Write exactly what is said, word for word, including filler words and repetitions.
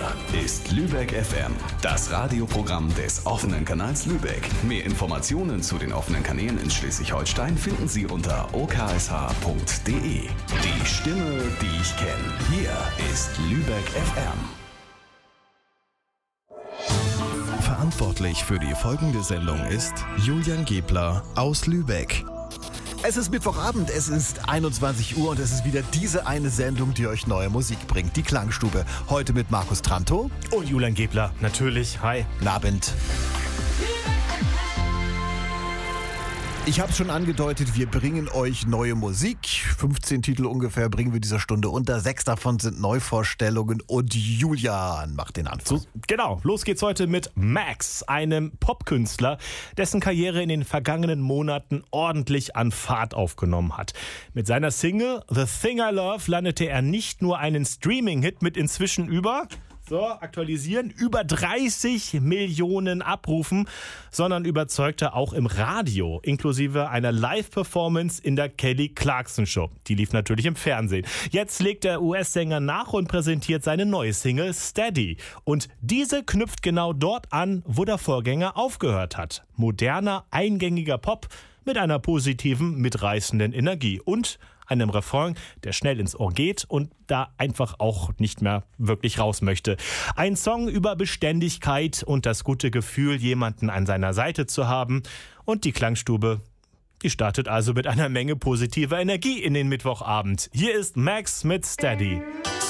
ist Lübeck F M, das Radioprogramm des offenen Kanals Lübeck. Mehr Informationen zu den offenen Kanälen in Schleswig-Holstein finden Sie unter o k s h punkt d e. Die Stimme, die ich kenne. Hier ist Lübeck F M. Verantwortlich für die folgende Sendung ist Julian Gebler aus Lübeck. Es ist Mittwochabend, es ist einundzwanzig Uhr und es ist wieder diese eine Sendung, die euch neue Musik bringt. Die Klangstube. Heute mit Markus Tranto. Und Julian Gebler, natürlich. Hi. Guten Abend. Ich habe es schon angedeutet, wir bringen euch neue Musik. fünfzehn Titel ungefähr bringen wir dieser Stunde unter. Sechs davon sind Neuvorstellungen und Julian macht den Anfang. So, genau, los geht's heute mit Max, einem Popkünstler, dessen Karriere in den vergangenen Monaten ordentlich an Fahrt aufgenommen hat. Mit seiner Single The Thing I Love landete er nicht nur einen Streaming-Hit mit inzwischen über... So, aktualisieren. Über dreißig Millionen Abrufen, sondern überzeugte auch im Radio, inklusive einer Live-Performance in der Kelly Clarkson Show. Die lief natürlich im Fernsehen. Jetzt legt der U S-Sänger nach und präsentiert seine neue Single Steady. Und diese knüpft genau dort an, wo der Vorgänger aufgehört hat. Moderner, eingängiger Pop mit einer positiven, mitreißenden Energie und einem Refrain, der schnell ins Ohr geht und da einfach auch nicht mehr wirklich raus möchte. Ein Song über Beständigkeit und das gute Gefühl, jemanden an seiner Seite zu haben. Und die Klangstube, die startet also mit einer Menge positiver Energie in den Mittwochabend. Hier ist Max mit Steady.